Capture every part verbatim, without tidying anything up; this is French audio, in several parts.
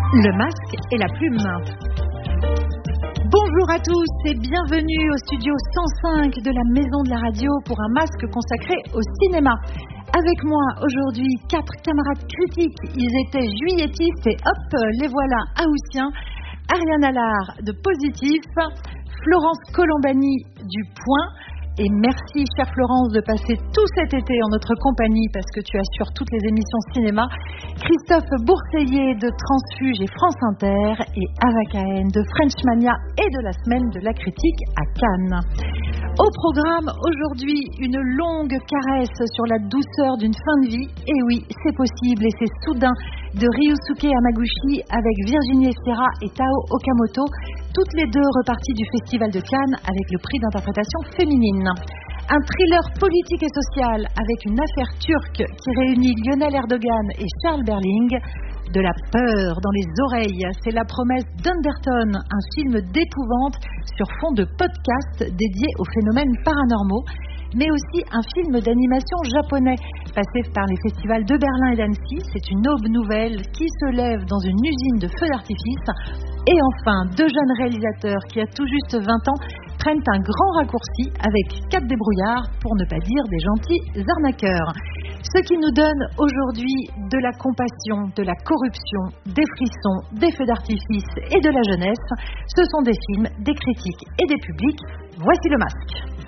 Le masque et la plume. Bonjour à tous et bienvenue au studio cent cinq de la Maison de la Radio pour un masque consacré au cinéma. Avec moi aujourd'hui, quatre camarades critiques. Ils étaient juilletistes et hop, les voilà haussiens. Ariane Allard de Positif, Florence Colombani du Point. Et merci, chère Florence, de passer tout cet été en notre compagnie parce que tu assures toutes les émissions cinéma. Christophe Bourseiller de Transfuge et France Inter et Ava Cahen de Frenchmania et de la Semaine de la Critique à Cannes. Au programme, aujourd'hui, une longue caresse sur la douceur d'une fin de vie. Et oui, c'est possible et c'est soudain de Ryusuke Hamaguchi avec Virginie Efira et Tao Okamoto, toutes les deux reparties du Festival de Cannes avec le prix d'interprétation féminine. Un thriller politique et social avec une affaire turque qui réunit Lionel Erdogan et Charles Berling. De la peur dans les oreilles, c'est la promesse d'Underton, un film d'épouvante sur fond de podcast dédié aux phénomènes paranormaux, mais aussi un film d'animation japonais passé par les festivals de Berlin et d'Annecy. C'est une aube nouvelle qui se lève dans une usine de feux d'artifice. Et enfin, deux jeunes réalisateurs qui, à tout juste vingt ans, prennent un grand raccourci avec quatre débrouillards, pour ne pas dire des gentils arnaqueurs. Ce qui nous donne aujourd'hui de la compassion, de la corruption, des frissons, des feux d'artifice et de la jeunesse, ce sont des films, des critiques et des publics. Voici le masque.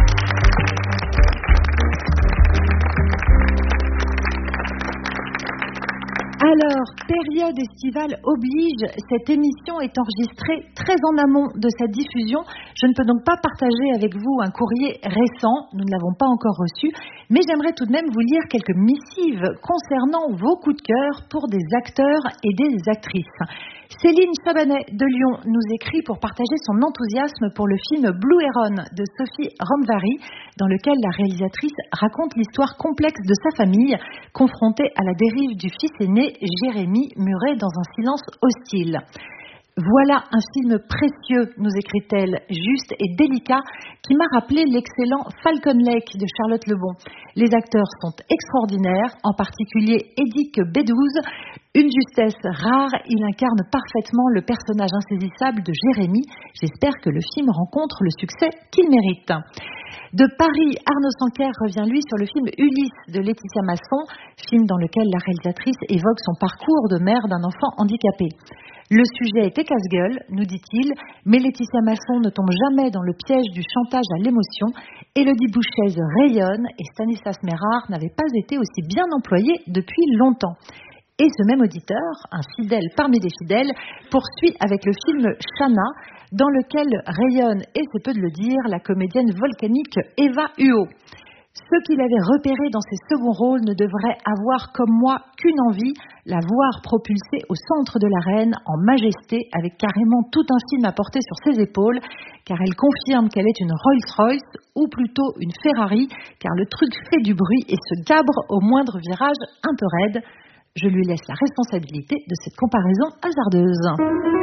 Alors, période estivale oblige, cette émission est enregistrée très en amont de sa diffusion. Je ne peux donc pas partager avec vous un courrier récent, nous ne l'avons pas encore reçu, mais j'aimerais tout de même vous lire quelques missives concernant vos coups de cœur pour des acteurs et des actrices. Céline Chabanet de Lyon nous écrit pour partager son enthousiasme pour le film Blue Heron de Sophie Romvari, dans lequel la réalisatrice raconte l'histoire complexe de sa famille, confrontée à la dérive du fils aîné, Jérémy, muré dans un silence hostile. Voilà un film précieux, nous écrit-elle, juste et délicat, qui m'a rappelé l'excellent Falcon Lake de Charlotte Lebon. Les acteurs sont extraordinaires, en particulier Edick Beddoes, une justesse rare, il incarne parfaitement le personnage insaisissable de Jérémy. J'espère que le film rencontre le succès qu'il mérite. De Paris, Arnaud Sanquer revient lui sur le film Ulysse de Laetitia Masson, film dans lequel la réalisatrice évoque son parcours de mère d'un enfant handicapé. Le sujet était casse-gueule, nous dit-il, mais Laetitia Masson ne tombe jamais dans le piège du chantage à l'émotion. Élodie Bouchez rayonne et Stanislas Mérard n'avait pas été aussi bien employé depuis longtemps. Et ce même auditeur, un fidèle parmi les fidèles, poursuit avec le film Shanna, dans lequel rayonne, et c'est peu de le dire, la comédienne volcanique Eva Huot. Ceux qui l'avaient repéré dans ses seconds rôles ne devraient avoir comme moi qu'une envie, la voir propulsée au centre de l'arène en majesté, avec carrément tout un film à porter sur ses épaules, car elle confirme qu'elle est une Rolls-Royce, ou plutôt une Ferrari, car le truc fait du bruit et se cabre au moindre virage un peu raide. Je lui laisse la responsabilité de cette comparaison hasardeuse.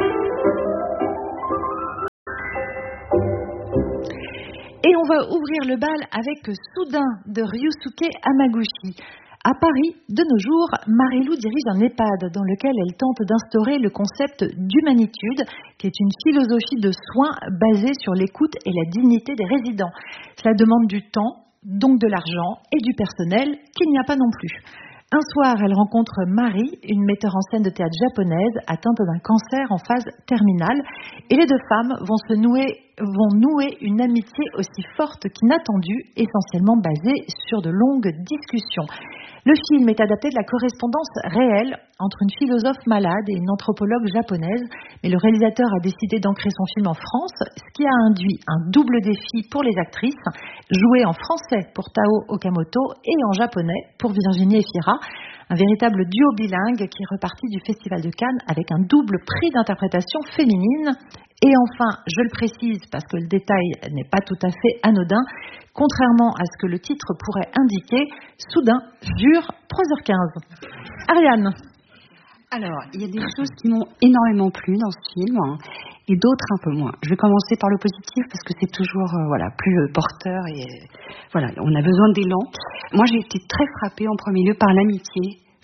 Et on va ouvrir le bal avec Soudain de Ryusuke Hamaguchi. À Paris, de nos jours, Marie-Lou dirige un EHPAD dans lequel elle tente d'instaurer le concept d'humanitude, qui est une philosophie de soins basée sur l'écoute et la dignité des résidents. Cela demande du temps, donc de l'argent et du personnel qu'il n'y a pas non plus. Un soir, elle rencontre Marie, une metteur en scène de théâtre japonaise atteinte d'un cancer en phase terminale, et les deux femmes vont se nouer, vont nouer une amitié aussi forte qu'inattendue, essentiellement basée sur de longues discussions. Le film est adapté de la correspondance réelle entre une philosophe malade et une anthropologue japonaise, mais le réalisateur a décidé d'ancrer son film en France, ce qui a induit un double défi pour les actrices, jouer en français pour Tao Okamoto et en japonais pour Virginie Efira, un véritable duo bilingue qui est reparti du Festival de Cannes avec un double prix d'interprétation féminine. Et enfin, je le précise parce que le détail n'est pas tout à fait anodin, contrairement à ce que le titre pourrait indiquer, Soudain dure trois heures quinze. Ariane. Alors, il y a des choses qui m'ont énormément plu dans ce film et d'autres un peu moins. Je vais commencer par le positif parce que c'est toujours euh, voilà, plus euh, porteur et euh, voilà, on a besoin d'élan. Moi, j'ai été très frappée en premier lieu par l'amitié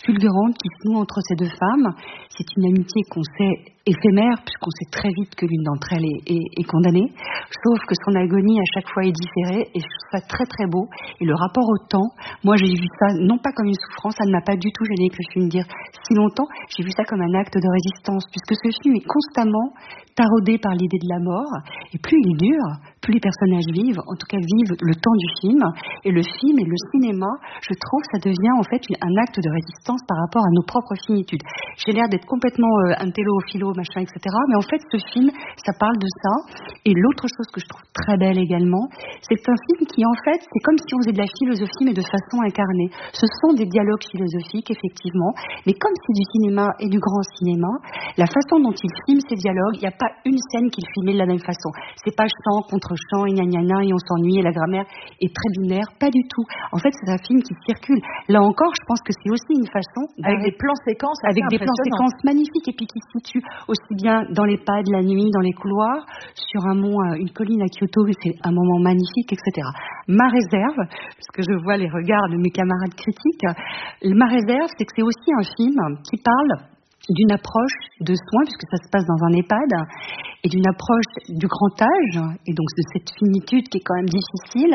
fulgurante qui se noue entre ces deux femmes. C'est une amitié qu'on sait éphémère, puisqu'on sait très vite que l'une d'entre elles est, est, est condamnée, sauf que son agonie à chaque fois est différée, et je trouve ça très très beau. Et le rapport au temps, moi j'ai vu ça non pas comme une souffrance, ça ne m'a pas du tout gêné que le film dure si longtemps, j'ai vu ça comme un acte de résistance, puisque ce film est constamment taraudé par l'idée de la mort, et plus il dure, plus les personnages vivent, en tout cas vivent le temps du film, et le film et le cinéma, je trouve, ça devient en fait un acte de résistance par rapport à nos propres finitudes. J'ai l'air d'être complètement euh, un télo, philo, machin, et cetera, mais en fait, ce film, ça parle de ça, et l'autre chose que je trouve très belle également, c'est un film qui, en fait, c'est comme si on faisait de la philosophie, mais de façon incarnée. Ce sont des dialogues philosophiques, effectivement, mais comme c'est du cinéma et du grand cinéma, la façon dont il filme ces dialogues, il n'y a pas une scène qu'il filmait de la même façon. C'est pas chant contre chant, et gna gna gna, et on s'ennuie, et la grammaire est très binaire, pas du tout. En fait, c'est un film qui circule. Là encore, je pense que c'est aussi une façon... Avec des plans séquences avec des plans séquences magnifiques, et puis qui se situent aussi bien dans les pas de la nuit, dans les couloirs, sur un mont, une colline à Kyoto, c'est un moment magnifique, et cetera. Ma réserve, parce que je vois les regards de mes camarades critiques, ma réserve, c'est que c'est aussi un film qui parle d'une approche de soins, puisque ça se passe dans un EHPAD, et d'une approche du grand âge, et donc de cette finitude qui est quand même difficile,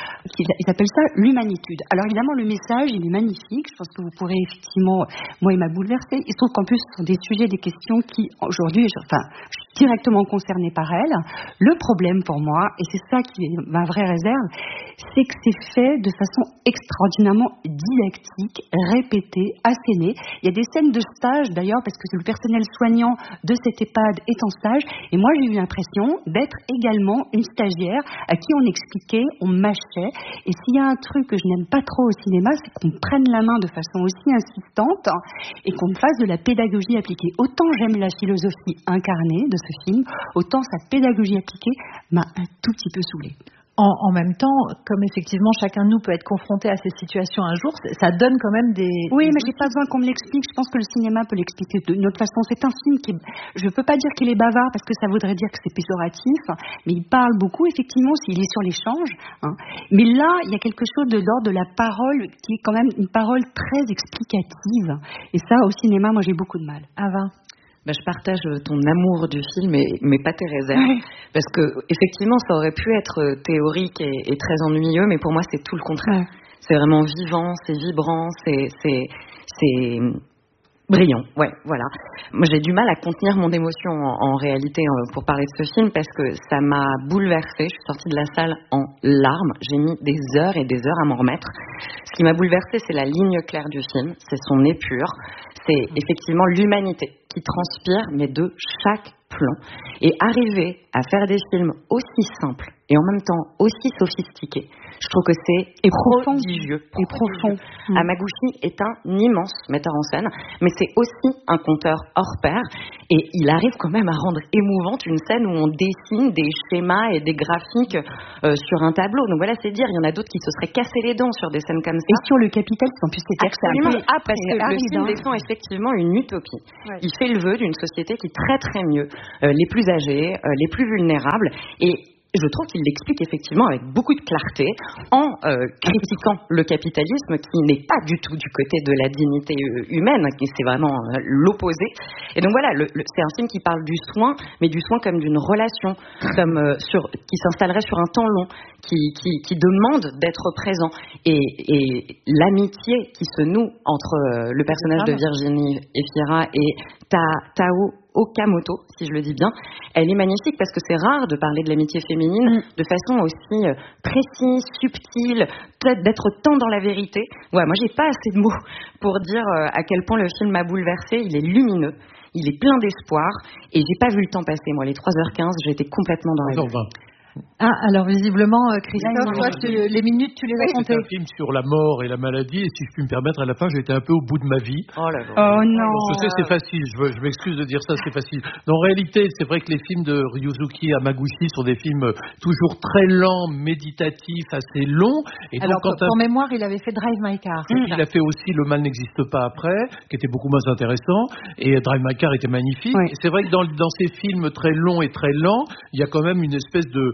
ils appellent ça l'humanitude. Alors évidemment, le message, il est magnifique, je pense que vous pourrez effectivement, moi il m'a bouleversée, il se trouve qu'en plus ce sont des sujets, des questions qui, aujourd'hui, je, enfin, je suis directement concernée par elles. Le problème pour moi, et c'est ça qui est ma vraie réserve, c'est que c'est fait de façon extraordinairement didactique, répétée, assénée. Il y a des scènes de stage d'ailleurs, parce que le personnel soignant de cet EHPAD est en stage, et moi j'ai eu l'impression d'être également une stagiaire à qui on expliquait, on mâchait, et s'il y a un truc que je n'aime pas trop au cinéma, c'est qu'on prenne la main de façon aussi insistante et qu'on fasse de la pédagogie appliquée. Autant j'aime la philosophie incarnée de ce film, autant sa pédagogie appliquée m'a un tout petit peu saoulée. En, en même temps, comme effectivement chacun de nous peut être confronté à ces situations un jour, ça donne quand même des... Oui, des mais j'ai pas besoin qu'on me l'explique. Je pense que le cinéma peut l'expliquer de notre façon. C'est un film qui... Je peux pas dire qu'il est bavard parce que ça voudrait dire que c'est péjoratif, mais il parle beaucoup, effectivement, s'il est sur l'échange. Hein. Mais là, il y a quelque chose de l'ordre de la parole qui est quand même une parole très explicative. Et ça, au cinéma, moi, j'ai beaucoup de mal. Ava? Bah, je partage ton amour du film, et, mais pas tes réserves. Ouais. Parce que, effectivement, ça aurait pu être théorique et, et très ennuyeux, mais pour moi, c'est tout le contraire. Ouais. C'est vraiment vivant, c'est vibrant, c'est, c'est, c'est brillant. Ouais, voilà. Moi, j'ai du mal à contenir mon émotion en, en réalité pour parler de ce film, parce que ça m'a bouleversée. Je suis sortie de la salle en larmes. J'ai mis des heures et des heures à m'en remettre. Ce qui m'a bouleversée, c'est la ligne claire du film, c'est son épure, c'est effectivement l'humanité qui transpire, mais de chaque plan. Et arriver à faire des films aussi simples et en même temps aussi sophistiqués, je trouve que c'est et profond, prodigieux. Et profond. Mmh. Hamaguchi est un immense metteur en scène, mais c'est aussi un conteur hors pair, et il arrive quand même à rendre émouvante une scène où on dessine des schémas et des graphiques euh, sur un tableau. Donc voilà, c'est dire, il y en a d'autres qui se seraient cassés les dents sur des scènes comme ça. Et sur le capitalisme, en plus, c'est absolument après, parce que le film défend effectivement une utopie. Ouais. Il fait le vœu d'une société qui traiterait mieux euh, les plus âgés, euh, les plus vulnérables, et je trouve qu'il l'explique effectivement avec beaucoup de clarté en euh, critiquant le capitalisme qui n'est pas du tout du côté de la dignité humaine, qui c'est vraiment euh, l'opposé. Et donc voilà, le, le, c'est un film qui parle du soin, mais du soin comme d'une relation, comme euh, sur, qui s'installerait sur un temps long, qui, qui, qui demande d'être présent. Et, et l'amitié qui se noue entre euh, le personnage de Virginie Efira et Ta, Tao Okamoto, si je le dis bien, elle est magnifique parce que c'est rare de parler de l'amitié féminine mm. de façon aussi euh, précise, subtile, peut-être d'être tant dans la vérité. Ouais, moi j'ai pas assez de mots pour dire euh, à quel point le film m'a bouleversée. Il est lumineux, il est plein d'espoir, et j'ai pas vu le temps passer. Moi, les trois heures quinze, j'étais complètement dans la vie. Ah, alors visiblement, Christophe, toi, tu, les minutes, tu les as comptées. C'est un film sur la mort et la maladie, et si je puis me permettre, à la fin, j'ai été un peu au bout de ma vie. Oh là là. Oh non. Je sais, c'est facile, je, je m'excuse de dire ça, c'est facile. Mais en réalité, c'est vrai que les films de Ryusuke Hamaguchi sont des films toujours très lents, méditatifs, assez longs. Et alors, donc, quand pour un... mémoire, il avait fait Drive My Car. Et puis, il a fait aussi Le mal n'existe pas après, qui était beaucoup moins intéressant, et Drive My Car était magnifique. Oui. Et c'est vrai que dans, dans ces films très longs et très lents, il y a quand même une espèce de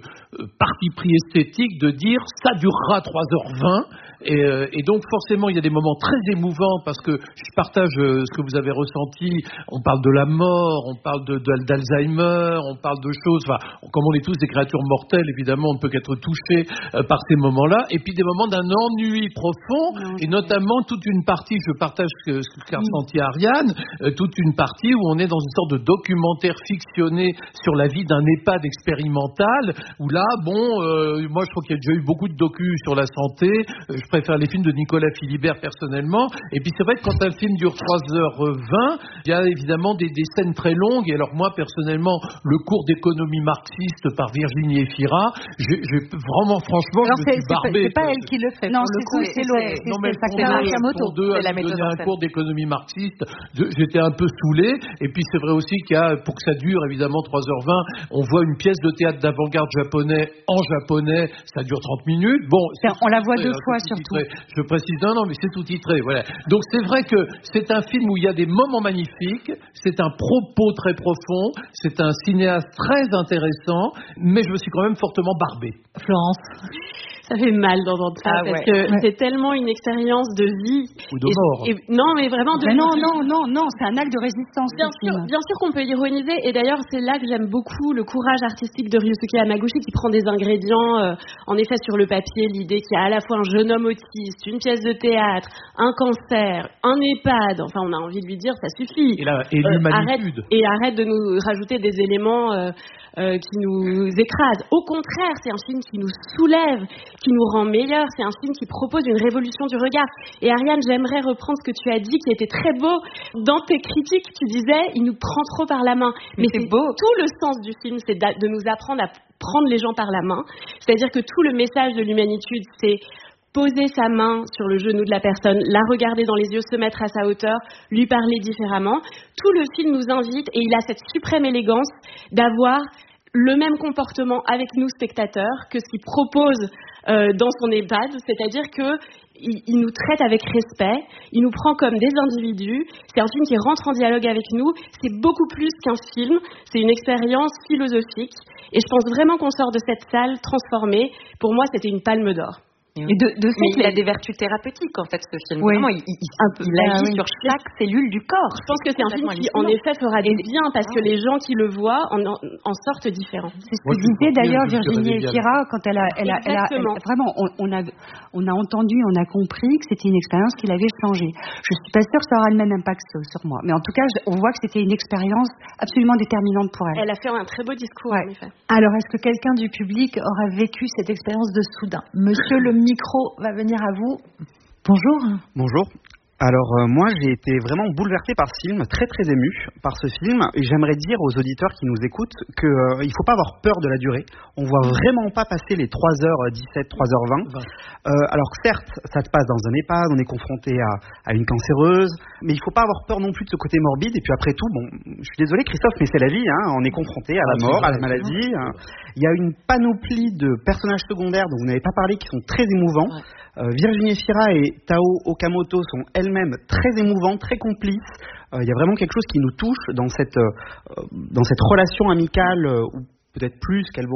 euh, parti pris esthétique de dire ça durera trois heures vingt. Et, euh, et donc forcément il y a des moments très émouvants parce que je partage euh, ce que vous avez ressenti. On parle de la mort, on parle de, de, d'Alzheimer, on parle de choses, enfin, comme on est tous des créatures mortelles, évidemment on ne peut qu'être touché euh, par ces moments-là, et puis des moments d'un ennui profond, non, et notamment toute une partie, je partage ce que, ce qu'a ressenti Ariane, euh, toute une partie où on est dans une sorte de documentaire fictionné sur la vie d'un EHPAD expérimental, où là, bon, euh, moi je trouve qu'il y a déjà eu beaucoup de docus sur la santé, euh, je préfère les films de Nicolas Philibert personnellement, et puis c'est vrai que quand un film dure trois heures vingt, il y a évidemment des, des scènes très longues, et alors moi personnellement, le cours d'économie marxiste par Virginie Efira, j'ai, j'ai vraiment franchement, alors je me suis barbé. C'est pas, c'est pas elle qui le fait, non, c'est, coup, c'est, c'est l'autre, non mais pour deux, à me donner un cours d'économie marxiste, j'étais un peu saoulé, et puis c'est vrai aussi qu'il y a, pour que ça dure évidemment trois heures vingt, on voit une pièce de théâtre d'avant-garde japonais en japonais, ça dure trente minutes, bon, on la voit deux fois surtout. Je précise, non, non, mais c'est sous-titré, voilà. Donc c'est vrai que c'est un film où il y a des moments magnifiques, c'est un propos très profond, c'est un cinéaste très intéressant, mais je me suis quand même fortement barbé. Florence. Ça fait mal d'entendre ça, ah, parce ouais. que ouais. c'est tellement une expérience de vie. Ou de mort. Et, et, non, mais vraiment de mais non, non, non, non, c'est un acte de résistance. Bien sûr, bien sûr qu'on peut ironiser, et d'ailleurs c'est là que j'aime beaucoup le courage artistique de Ryusuke Hamaguchi, qui prend des ingrédients, euh, en effet sur le papier, l'idée qu'il y a à la fois un jeune homme autiste, une pièce de théâtre, un cancer, un EHPAD, enfin on a envie de lui dire ça suffit. Et, la, et euh, arrête, l'humanitude. et arrête de nous rajouter des éléments euh, euh, qui nous écrasent. Au contraire, c'est un film qui nous soulève, qui nous rend meilleurs. C'est un film qui propose une révolution du regard. Et Ariane, j'aimerais reprendre ce que tu as dit, qui était très beau. Dans tes critiques, tu disais, il nous prend trop par la main. Mais, Mais c'est, c'est beau. Tout le sens du film, c'est de nous apprendre à prendre les gens par la main. C'est-à-dire que tout le message de l'humanitude, c'est poser sa main sur le genou de la personne, la regarder dans les yeux, se mettre à sa hauteur, lui parler différemment. Tout le film nous invite, et il a cette suprême élégance d'avoir le même comportement avec nous spectateurs que ce qu'il propose euh, dans son EHPAD, c'est-à-dire que il, il nous traite avec respect, il nous prend comme des individus, c'est un film qui rentre en dialogue avec nous, c'est beaucoup plus qu'un film, c'est une expérience philosophique, et je pense vraiment qu'on sort de cette salle transformée. Pour moi, c'était une palme d'or. Et de, de fait, il a des vertus thérapeutiques en fait, ce film. Oui. Vraiment, il, il, il, il agit ah, oui. sur chaque cellule du corps. Je pense que c'est un film qui, en effet, fera des bien parce que les gens qui le voient en, en, en sortent différents. C'est ce que disait d'ailleurs Virginie Efira quand elle a, elle a, elle a, elle a vraiment, on, on a, on a entendu, on a compris que c'était une expérience qui l'avait changé. Je suis pas sûre que ça aura le même impact sur moi, mais en tout cas, on voit que c'était une expérience absolument déterminante pour elle. Elle a fait un très beau discours, ouais. En effet. Alors, est-ce que quelqu'un du public aura vécu cette expérience de soudain? Monsieur le micro va venir à vous. Bonjour. Bonjour. Alors euh, moi j'ai été vraiment bouleversé par ce film, très très ému par ce film, et j'aimerais dire aux auditeurs qui nous écoutent qu'il euh, ne faut pas avoir peur de la durée. On voit vraiment pas passer les trois heures dix-sept, trois heures vingt. Euh, alors certes, ça se passe dans un EHPAD, on est confronté à, à une cancéreuse, mais il ne faut pas avoir peur non plus de ce côté morbide. Et puis après tout, bon, je suis désolé Christophe, mais c'est la vie, hein, on est confronté à la mort, à la maladie. Hein. Il y a une panoplie de personnages secondaires dont vous n'avez pas parlé qui sont très émouvants. Euh, Virginie Efira et Tao Okamoto sont elles-mêmes très émouvantes, très complices. Il euh, y a vraiment quelque chose qui nous touche dans cette, euh, dans cette relation amicale, euh, ou peut-être plus qu'elles vont